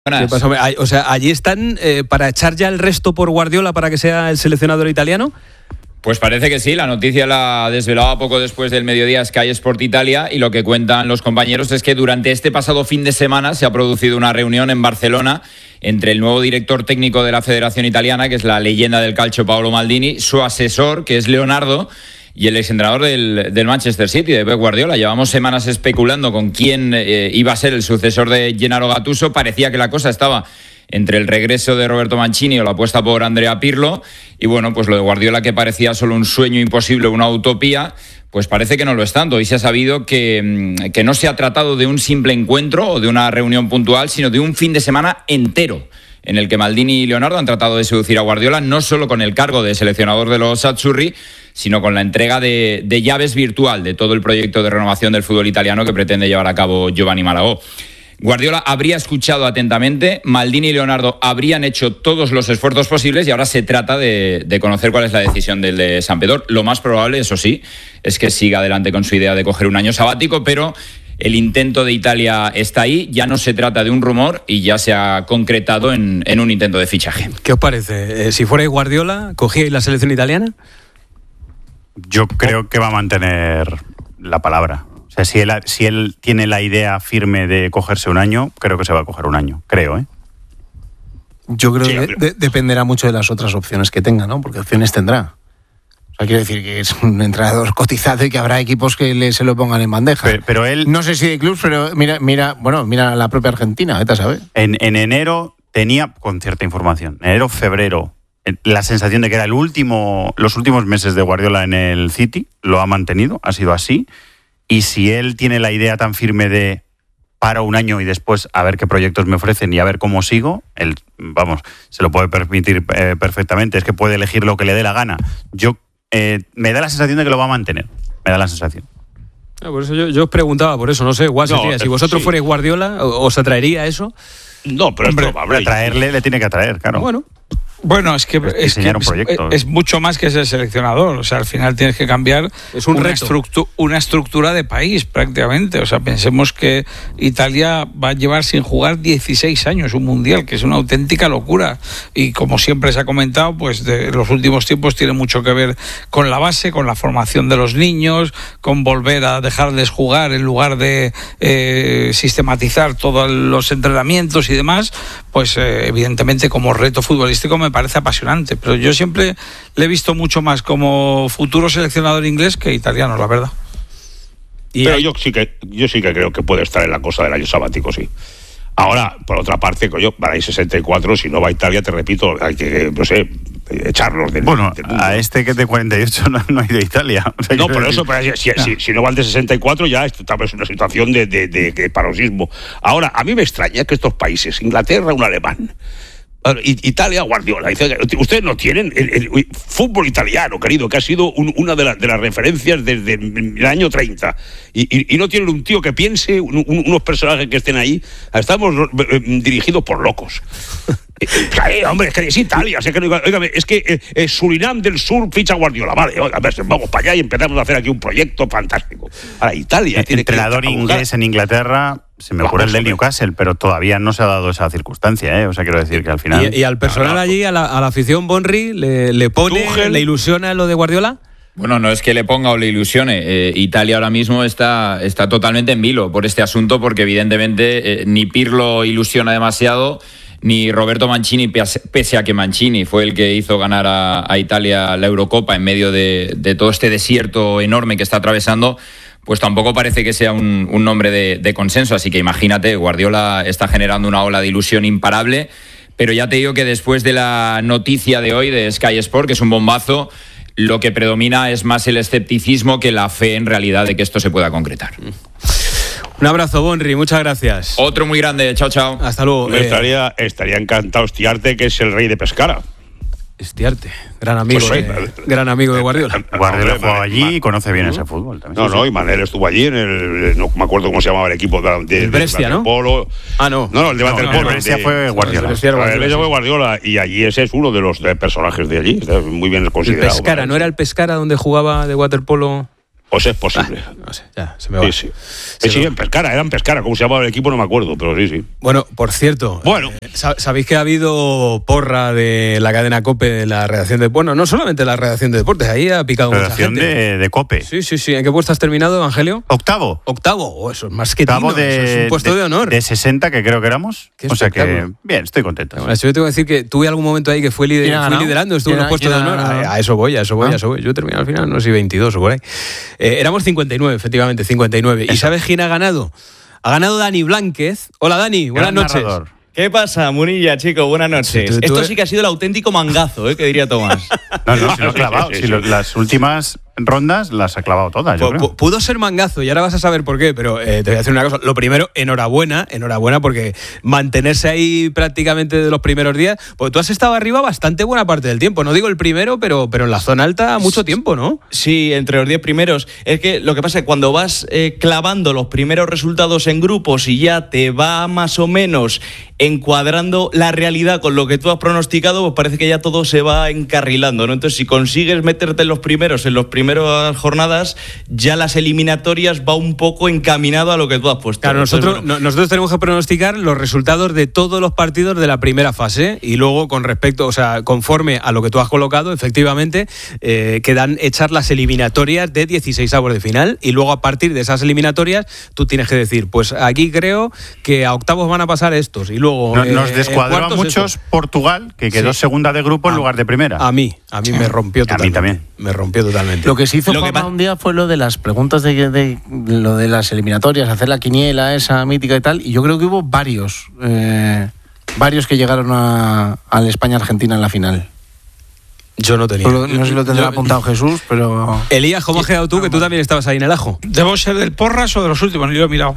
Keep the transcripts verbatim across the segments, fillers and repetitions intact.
¿Qué pasa? O sea, ¿allí están eh, para echar ya el resto por Guardiola para que sea el seleccionador italiano? Pues parece que sí, la noticia la desvelaba poco después del mediodía Sky Sport Italia, y lo que cuentan los compañeros es que durante este pasado fin de semana se ha producido una reunión en Barcelona entre el nuevo director técnico de la Federación Italiana, que es la leyenda del calcio Paolo Maldini, su asesor, que es Leonardo, y el exentrenador del, del Manchester City, de Pep Guardiola. Llevamos semanas especulando con quién eh, iba a ser el sucesor de Gennaro Gattuso. Parecía que la cosa estaba entre el regreso de Roberto Mancini o la apuesta por Andrea Pirlo. Y bueno, pues lo de Guardiola, que parecía solo un sueño imposible, una utopía, pues parece que no lo es tanto. Hoy se ha sabido que, que no se ha tratado de un simple encuentro o de una reunión puntual, sino de un fin de semana entero, en el que Maldini y Leonardo han tratado de seducir a Guardiola, no solo con el cargo de seleccionador de los Azzurri, sino con la entrega de, de llaves virtual de todo el proyecto de renovación del fútbol italiano que pretende llevar a cabo Giovanni Malagò. Guardiola habría escuchado atentamente, Maldini y Leonardo habrían hecho todos los esfuerzos posibles, y ahora se trata de, de conocer cuál es la decisión del de Sampdoria. Lo más probable, eso sí, es que siga adelante con su idea de coger un año sabático, pero el intento de Italia está ahí, ya no se trata de un rumor y ya se ha concretado en, en un intento de fichaje. ¿Qué os parece? Eh, si fuera Guardiola, ¿cogíais la selección italiana? Yo creo que va a mantener la palabra. O sea, si él, si él tiene la idea firme de cogerse un año, creo que se va a coger un año, creo, ¿eh? Yo creo sí, que de, dependerá mucho de las otras opciones que tenga, ¿no? Porque opciones tendrá. O sea, quiero decir que es un entrenador cotizado y que habrá equipos que le, se lo pongan en bandeja. Pero, pero él... No sé si de clubs, pero mira, mira, bueno, mira la propia Argentina, vete a saber. En, en enero tenía, con cierta información, enero, febrero, la sensación de que era el último, los últimos meses de Guardiola en el City, lo ha mantenido, ha sido así. Y si él tiene la idea tan firme de paro un año y después a ver qué proyectos me ofrecen y a ver cómo sigo, él, vamos, se lo puede permitir eh, perfectamente. Es que puede elegir lo que le dé la gana. Yo eh, me da la sensación de que lo va a mantener. Me da la sensación. Por eso yo, yo os preguntaba, por eso, no sé, igual no, si vosotros sí. fuerais Guardiola, ¿os atraería eso? No, pero Hombre, es probable. Atraerle le tiene que atraer, claro. Bueno. Bueno, es que, es, que es, es mucho más que ser seleccionador. O sea, al final tienes que cambiar es un una, estructu- una estructura de país prácticamente. O sea, pensemos que Italia va a llevar sin jugar dieciséis años un mundial, que es una auténtica locura. Y como siempre se ha comentado, pues de los últimos tiempos tiene mucho que ver con la base, con la formación de los niños, con volver a dejarles jugar en lugar de eh, sistematizar todos los entrenamientos y demás. Pues eh, evidentemente como reto futbolístico me parece apasionante, pero yo siempre le he visto mucho más como futuro seleccionador inglés que italiano, la verdad. Y pero hay... yo sí que yo sí que creo que puede estar en la cosa del año sabático, sí. Ahora, por otra parte, coño, van a ir sesenta y cuatro, si no va a Italia, te repito, hay que, no sé, echarlos del Bueno, del a este que es de cuarenta y ocho no, no ha ido a Italia. O sea, no, por decir... eso, pero si, si, si no van de sesenta y cuatro ya estamos en una situación de, de, de, de paroxismo. Ahora, a mí me extraña que estos países, Inglaterra, un alemán, Italia, Guardiola, ustedes no tienen el, el fútbol italiano, querido, que ha sido un, una de, la, de las referencias desde el año treinta, y, y, y no tienen un tío que piense, un, un, unos personajes que estén ahí. Estamos eh, dirigidos por locos. Eh, hombre, es que es Italia, es que, oígame, es que eh, eh, Surinam del Sur ficha Guardiola, vale, oiga, vamos para allá y empezamos a hacer aquí un proyecto fantástico. Ahora, Italia el tiene entrenador que inglés en Inglaterra, se me ocurre el del Newcastle, pero todavía no se ha dado esa circunstancia, ¿eh? O sea, quiero decir que al final... ¿Y, y al personal allí, a la, a la afición Bonri, le, le pone, Tuchel, le ilusiona lo de Guardiola? Bueno, no es que le ponga o le ilusione. Eh, Italia ahora mismo está, está totalmente en vilo por este asunto, porque evidentemente eh, ni Pirlo ilusiona demasiado, ni Roberto Mancini, pese a que Mancini fue el que hizo ganar a, a Italia la Eurocopa en medio de, de todo este desierto enorme que está atravesando, pues tampoco parece que sea un, un nombre de, de consenso. Así que imagínate, Guardiola está generando una ola de ilusión imparable, pero ya te digo que después de la noticia de hoy de Sky Sport, que es un bombazo, lo que predomina es más el escepticismo que la fe en realidad de que esto se pueda concretar. Un abrazo, Bonri, muchas gracias. Otro muy grande, chao, chao. Hasta luego. Me eh... estaría, estaría encantado Stiarte, que es el rey de Pescara. Stiarte, gran amigo, pues, de, eh, gran amigo de Guardiola. Guardiola jugaba allí y conoce bien ese fútbol también. No, no, y Manel estuvo allí en el, no me acuerdo cómo se llamaba el equipo de, de, el Brescia, de ¿no? Polo. Ah, no. No, no, el de no, Waterpolo. No, el Brescia fue Guardiola. El Brescia fue Guardiola y allí ese es uno de los de personajes de allí, muy bien considerado. El Pescara, ¿no era el Pescara donde jugaba de waterpolo Pues es posible. Ah, no sé, ya, se me va. Sí, sí. Se sí, en Pescara, eran Pescara, ¿cómo se llamaba el equipo? No me acuerdo, pero sí, sí. Bueno, por cierto, bueno. Eh, sabéis que ha habido porra de la cadena COPE, de la redacción de... Bueno, no solamente la redacción de deportes, ahí ha picado mucha gente. Redacción de, de COPE. Sí, sí, sí. ¿En qué puesto has terminado, Evangelio? Octavo. Octavo, oh, eso es más que Octavo tino, de, eso es un puesto de, de honor. De sesenta que creo que éramos. Qué o sea que, espectáculo. bien, estoy contento. Bueno, yo tengo que decir que tuve algún momento ahí que fue, lider, fui liderando, estuve en los puestos de honor. A, a eso voy, a eso voy, ¿Ah? a eso voy. Yo terminé al final, no sé si veintidós o por ahí. Eh, éramos cincuenta y nueve, efectivamente, cincuenta y nueve. Eso. ¿Y sabes quién ha ganado? Ha ganado Dani Blánquez. Hola, Dani, buenas Gran noches. Narrador. ¿Qué pasa, Munilla, chico? Buenas noches. Sí, tú, tú Esto eres... sí que ha sido el auténtico mangazo, ¿eh? Que diría Tomás. No, no, si lo he clavado. Si lo, las últimas rondas las ha clavado todas, yo P- creo. Pudo ser mangazo y ahora vas a saber por qué, pero eh, te voy a decir una cosa. Lo primero, enhorabuena, enhorabuena porque mantenerse ahí prácticamente de los primeros días, porque tú has estado arriba bastante buena parte del tiempo. No digo el primero, pero, pero en la zona alta mucho tiempo, ¿no? Sí, entre los diez primeros. Es que lo que pasa es que cuando vas eh, clavando los primeros resultados en grupos y ya te va más o menos encuadrando la realidad con lo que tú has pronosticado, pues parece que ya todo se va encarrilando, ¿no? Entonces, si consigues meterte en los primeros, en los primeras jornadas, ya las eliminatorias va un poco encaminado a lo que tú has puesto. Claro, Entonces, nosotros, bueno. no, nosotros tenemos que pronosticar los resultados de todos los partidos de la primera fase y luego con respecto, o sea, conforme a lo que tú has colocado, efectivamente, eh, quedan hechas las eliminatorias de dieciseisavos de final y luego a partir de esas eliminatorias tú tienes que decir, pues aquí creo que a octavos van a pasar estos y luego... No, eh, nos descuadró a muchos estos. Portugal, que quedó Sí. segunda de grupo en A, lugar de primera. A mí, a mí me rompió totalmente. A mí también. Me rompió totalmente. Lo que se hizo Lo que Juanma pa- un día fue lo de las preguntas de, de lo de las eliminatorias, hacer la quiniela esa mítica y tal, y yo creo que hubo varios eh, varios que llegaron a, al España-Argentina en la final. Yo no tenía. No, no sé si lo tendrá Yo- apuntado Jesús, pero... Elías, ¿cómo has quedado tú? Que tú también estabas ahí en el ajo. ¿Debo ser del Porras o de los últimos? Ni lo he mirado.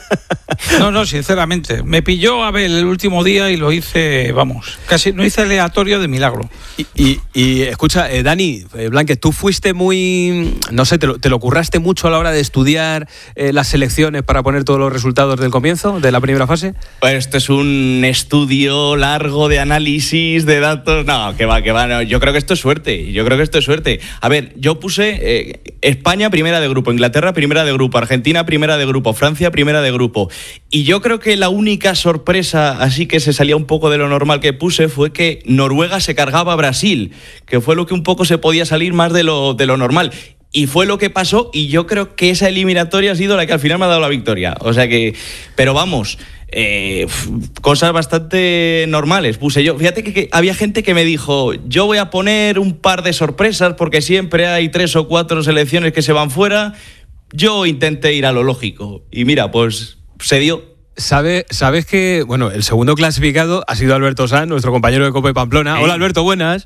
No, no, sinceramente. Me pilló Abel el último día y lo hice, vamos, casi no hice aleatorio de milagro. Y, y, y escucha, eh, Dani, eh, Blánquez, tú fuiste muy, no sé, te lo, te lo curraste mucho a la hora de estudiar eh, las selecciones para poner todos los resultados del comienzo, de la primera fase. Pues esto es un estudio largo de análisis de datos. No, que va, que va. No. Yo creo que esto es suerte. Yo creo que esto es suerte. A ver, yo puse eh, España primera de grupo, Inglaterra primera de grupo, Argentina primera de grupo, Francia primera de grupo. Y yo creo que la única sorpresa, así que se salía un poco de lo normal que puse, fue que Noruega se cargaba a Brasil, que fue lo que un poco se podía salir más de lo, de lo normal. Y fue lo que pasó, y yo creo que esa eliminatoria ha sido la que al final me ha dado la victoria. O sea que, pero vamos, eh, cosas bastante normales puse yo. Fíjate que, que había gente que me dijo, yo voy a poner un par de sorpresas porque siempre hay tres o cuatro selecciones que se van fuera. Yo intenté ir a lo lógico. Y mira, pues se dio. ¿Sabe, sabes que, bueno, el segundo clasificado ha sido Alberto Sanz, nuestro compañero de Copa de Pamplona. Sí. Hola, Alberto, buenas.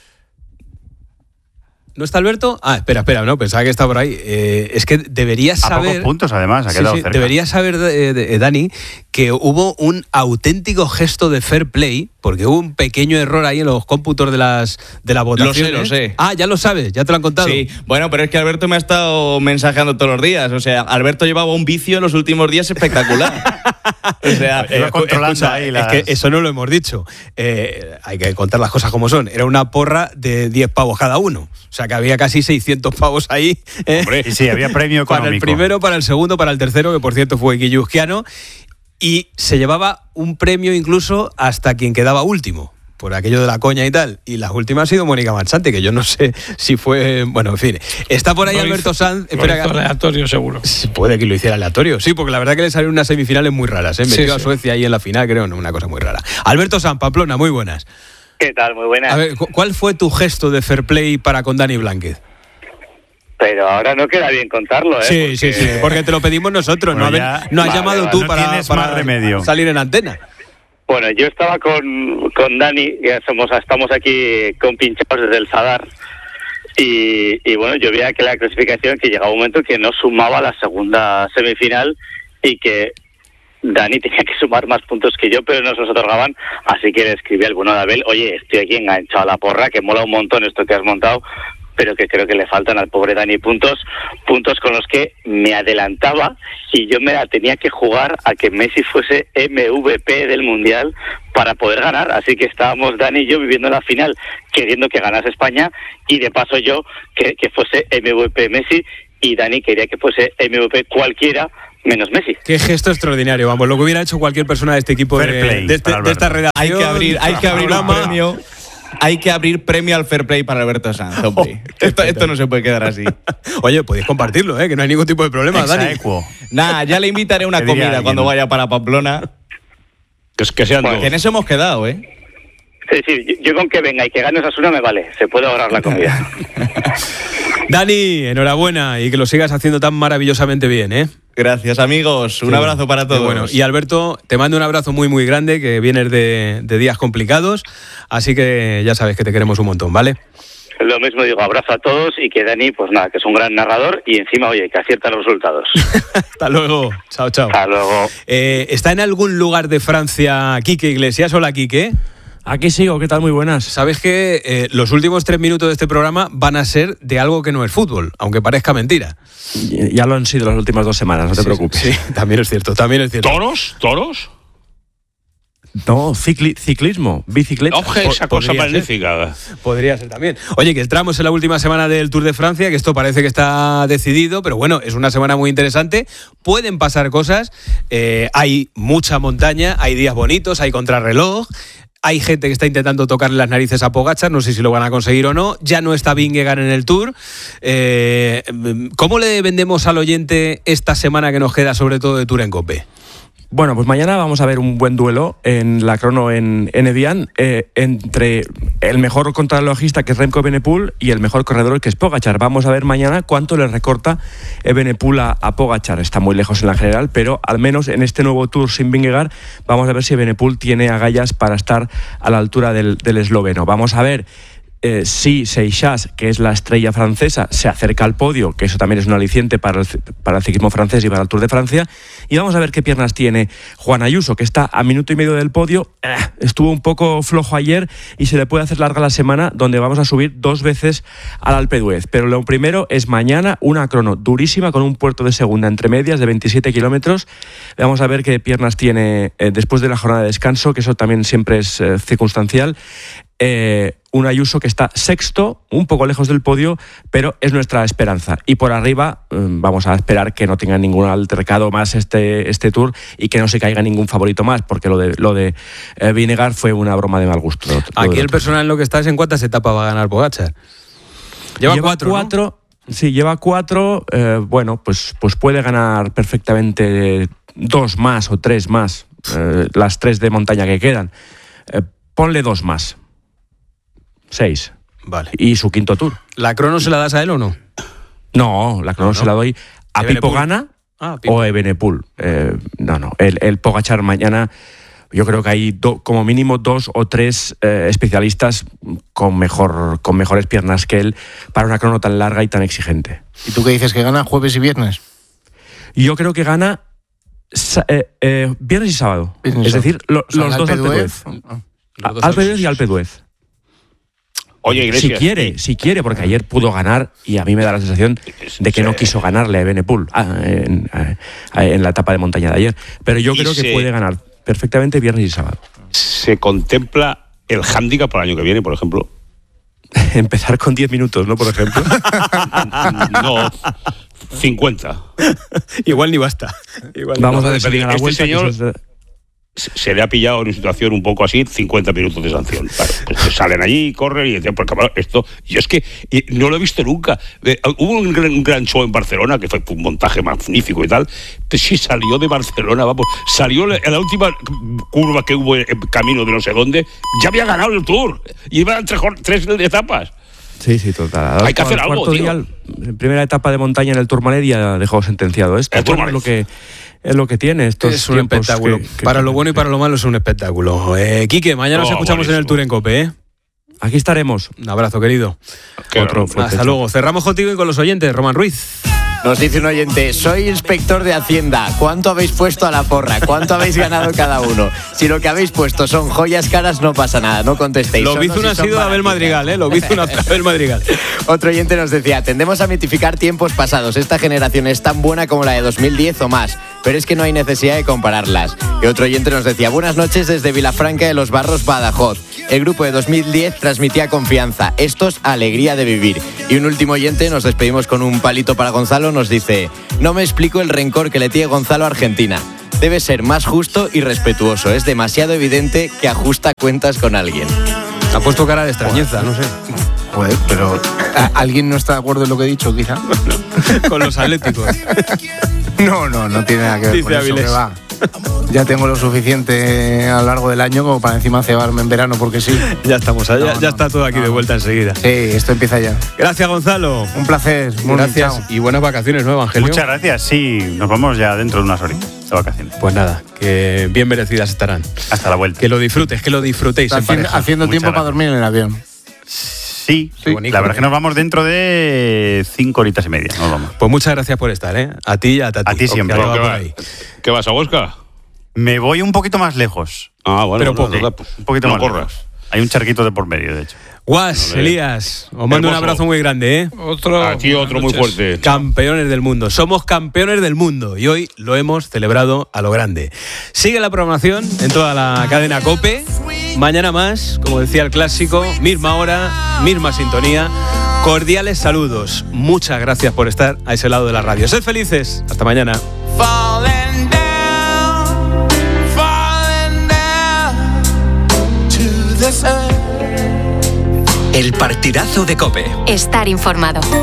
¿No está Alberto? Ah, espera, espera, no, pensaba que estaba por ahí. Eh, es que deberías A saber... pocos puntos, además, ha Sí, quedado sí, cerca. deberías saber, eh, de- eh, Dani, que hubo un auténtico gesto de fair play, porque hubo un pequeño error ahí en los cómputos de las, de las votaciones. lo sé. Ah, ya lo sabes, ya te lo han contado. Sí, bueno, pero es que Alberto me ha estado mensajeando todos los días. O sea, Alberto llevaba un vicio en los últimos días espectacular. O sea, Iba Eh, controlando escucha, ahí es las- que eso no lo hemos dicho. Eh, hay que contar las cosas como son. Era una porra de diez pavos cada uno. O sea, que había casi seiscientos pavos ahí. ¿eh? Hombre, y sí, había premio económico. Para el primero, para el segundo, para el tercero, que por cierto fue Guillusquiano. Y se llevaba un premio incluso hasta quien quedaba último, por aquello de la coña y tal. Y la última ha sido Mónica Manchante, que yo no sé si fue... Bueno, en fin. Está por ahí Lo Alberto hizo- Sanz. lo Espera, hizo que- aleatorio, seguro. Sí, puede que lo hiciera aleatorio. Sí, porque la verdad que le salieron unas semifinales muy raras. ¿eh? Metió Sí, a sí. Suecia ahí en la final, creo, no, una cosa muy rara. Alberto Sanz, Pamplona, muy buenas. ¿Qué tal? Muy buenas. A ver, cu- ¿cuál fue tu gesto de fair play para con Dani Blánquez? Pero ahora no queda bien contarlo, ¿eh? Sí, Porque- sí, sí, porque te lo pedimos nosotros. Bueno, no ya- haber- no has vale, llamado vale, tú no para, tienes para más remedio. salir en antena. Bueno, yo estaba con, con Dani, ya somos, estamos aquí compinchados desde el Sadar. Y, y bueno, yo veía que la clasificación, que llegaba un momento que no sumaba la segunda semifinal y que Dani tenía que sumar más puntos que yo, pero no se los otorgaban. Así que le escribí al bueno de Abel, oye, estoy aquí enganchado a la porra, que mola un montón esto que has montado, pero que creo que le faltan al pobre Dani puntos, puntos con los que me adelantaba y yo me la tenía que jugar a que Messi fuese M V P del Mundial para poder ganar. Así que estábamos Dani y yo viviendo la final, queriendo que ganase España y de paso yo que, que fuese M V P Messi. y Dani quería que fuese M V P cualquiera menos Messi. Qué gesto extraordinario, vamos, lo que hubiera hecho cualquier persona de este equipo, de, play, de, este, de esta redacción. Hay que abrir, hay que abrir un premio. Hay que abrir premio al fair play para Alberto Sanz, hombre. Oh, esto, esto no se puede quedar así. Oye, podéis compartirlo, ¿eh? Que no hay ningún tipo de problema, Dani. Nada, ya le invitaré una comida cuando vaya para Pamplona. Que, es que sean bueno, que en eso hemos quedado, ¿eh? Sí, sí, yo, yo con que venga y que gane Osasuna me vale. Se puede ahorrar la comida. Dani, enhorabuena y que lo sigas haciendo tan maravillosamente bien, ¿eh? Gracias, amigos. Un sí, abrazo para todos. Bueno, y Alberto, te mando un abrazo muy, muy grande, que vienes de, de días complicados, así que ya sabes que te queremos un montón, ¿vale? Lo mismo digo, abrazo a todos y que Dani, pues nada, que es un gran narrador y encima, oye, que acierta los resultados. Hasta luego. Chao, chao. Hasta luego. Eh, ¿Está en algún lugar de Francia Quique Iglesias? Hola, Quique. Aquí sigo, ¿qué tal? Muy buenas. Sabes que eh, los últimos tres minutos de este programa van a ser de algo que no es fútbol, aunque parezca mentira. Ya lo han sido las últimas dos semanas, no te sí, preocupes. Sí, también es cierto, también es cierto. ¿Toros? ¿Toros? No, cicli- ciclismo, bicicleta. Oje, esa cosa magnífica. Podría ser también. Oye, que entramos en la última semana del Tour de Francia, que esto parece que está decidido, pero bueno, es una semana muy interesante. Pueden pasar cosas, eh, hay mucha montaña, hay días bonitos, hay contrarreloj. Hay gente que está intentando tocarle las narices a Pogačar, no sé si lo van a conseguir o no. Ya no está Vingegaard en el Tour. Eh, ¿Cómo le vendemos al oyente esta semana que nos queda, sobre todo de Tour en Cope? Bueno, pues mañana vamos a ver un buen duelo en la crono en, en Evian eh, entre el mejor contrarrelojista, que es Remco Evenepoel, y el mejor corredor, que es Pogačar. Vamos a ver mañana cuánto le recorta Evenepoel a, a Pogačar. Está muy lejos en la general, pero al menos en este nuevo Tour sin Vingegaard vamos a ver si Evenepoel tiene agallas para estar a la altura del, del esloveno. Vamos a ver Eh, si Seixas, que es la estrella francesa, se acerca al podio, que eso también es un aliciente para el, para el ciclismo francés y para el Tour de Francia. Y vamos a ver qué piernas tiene Juan Ayuso, que está a minuto y medio del podio. Eh, estuvo un poco flojo ayer y se le puede hacer larga la semana, donde vamos a subir dos veces al Alpe d'Huez. Pero lo primero es mañana una crono durísima con un puerto de segunda entre medias de veintisiete kilómetros. Vamos a ver qué piernas tiene eh, después de la jornada de descanso, que eso también siempre es eh, circunstancial. Eh, un Ayuso que está sexto, un poco lejos del podio, pero es nuestra esperanza. Y por arriba eh, vamos a esperar que no tenga ningún altercado más este, este Tour y que no se caiga ningún favorito más, porque lo de lo de eh, Vingegaard fue una broma de mal gusto. Lo, lo Aquí el personal en lo que está es en cuántas etapas va a ganar Pogačar. Lleva, lleva cuatro, cuatro ¿no? Sí, lleva cuatro. Eh, bueno, pues, pues puede ganar perfectamente dos más o tres más, eh, las tres de montaña que quedan. Eh, ponle dos más. Seis. Vale. Y su quinto Tour. ¿La crono se la das a él o no? No, la crono no, no. se la doy a Pipo Gana ah, o a Evenepoel. Eh, no, no. El, el Pogačar mañana, yo creo que hay do, como mínimo dos o tres eh, especialistas con, mejor, con mejores piernas que él para una crono tan larga y tan exigente. ¿Y tú qué dices, que gana jueves y viernes? Yo creo que gana eh, eh, viernes y sábado. Viernes, es decir, lo, o sea, los dos Alpe d'Huez. Alpe d'Huez y Alpe d'Huez. Oye, Iglesias, si quiere, sí. si quiere, porque ayer pudo ganar y a mí me da la sensación de que no quiso ganarle a Evenepoel ah, en, en la etapa de montaña de ayer. Pero yo creo que se, puede ganar perfectamente viernes y sábado. ¿Se contempla el hándicap para el año que viene, por ejemplo? Empezar con diez minutos, ¿no? Por ejemplo. No, cincuenta. Igual ni basta. Igual Vamos no. a ver, a la este vuelta, señor se le ha pillado en una situación un poco así, cincuenta minutos de sanción. Claro, pues salen allí, corren y dicen, porque esto, yo es que no lo he visto nunca. Eh, hubo un gran, un gran show en Barcelona, que fue un montaje magnífico y tal. Pues sí, salió de Barcelona, vamos, salió en la última curva que hubo en camino de no sé dónde, ya había ganado el Tour, y iban tres, tres etapas. Sí, sí, total. Hay que hacer algo, tío. Día, primera etapa de montaña en el Tourmalet ya dejó sentenciado esto. Bueno, es lo que es lo que tiene estos es un espectáculo. Que, que para que lo bueno y para lo malo es un espectáculo. Eh, Quique, mañana oh, nos escuchamos buenísimo. En el Tour en Cope, ¿eh? Aquí estaremos. Un abrazo, querido. Otro, hasta luego. Cerramos contigo y con los oyentes. Román Ruiz. Nos dice un oyente, soy inspector de Hacienda, ¿cuánto habéis puesto a la porra? ¿Cuánto habéis ganado cada uno? Si lo que habéis puesto son joyas caras, no pasa nada, no contestéis. Lo hizo una sido Abel Madrigal, ¿eh? Lo hizo una Abel Madrigal. Otro oyente nos decía, tendemos a mitificar tiempos pasados, esta generación es tan buena como la de dos mil diez o más. pero es que no hay necesidad de compararlas. Y otro oyente nos decía, buenas noches desde Vilafranca de los Barros, Badajoz. El grupo de dos mil diez transmitía confianza, estos alegría de vivir. Y un último oyente, nos despedimos con un palito para Gonzalo, nos dice, no me explico el rencor que le tiene Gonzalo a Argentina. Debe ser más justo y respetuoso, es demasiado evidente que ajusta cuentas con alguien. Ha puesto cara de extrañeza, no sé. Joder, pero ¿a- ¿alguien no está de acuerdo en lo que he dicho, quizá? Con los atléticos. No, no, no tiene nada que ver Dice con eso, Avilés. que va. Ya tengo lo suficiente a lo largo del año como para encima cebarme en verano, porque sí. Ya estamos, ya, No, ya no, está todo aquí no. de vuelta enseguida. Sí, esto empieza ya. Gracias, Gonzalo. Un placer. Muy bien, Gracias chao. y buenas vacaciones, ¿no, Evangelio? Muchas gracias, sí, nos vamos ya dentro de unas horitas de vacaciones. Pues nada, que bien merecidas estarán. Hasta la vuelta. Que lo disfrutes, que lo disfrutéis en Haciendo, pareja. haciendo Muchas tiempo para gracias. dormir en el avión. Sí, Qué bonito, la verdad es ¿eh? que nos vamos dentro de cinco horitas y media. Nos vamos. Pues muchas gracias por estar, ¿eh? A ti y a Tati. A ti siempre. Que ahora ¿Qué, va por va- ahí. ¿Qué vas a Huesca? Me voy un poquito más lejos. Ah, bueno, Pero no, poco. no, no, Un poquito no más corras. lejos. Hay un charquito de por medio, de hecho. Guas, Vale. Elías, os mando un Hermoso. abrazo muy grande, ¿eh? Otro, Aquí otro muy buenas noches. fuerte. Campeones del mundo. Somos campeones del mundo y hoy lo hemos celebrado a lo grande. Sigue la programación en toda la cadena COPE. Mañana más, como decía el clásico, misma hora, misma sintonía. Cordiales saludos. Muchas gracias por estar a ese lado de la radio. Sed felices. Hasta mañana. Falling down, falling down to this earth. El partidazo de COPE. Estar informado.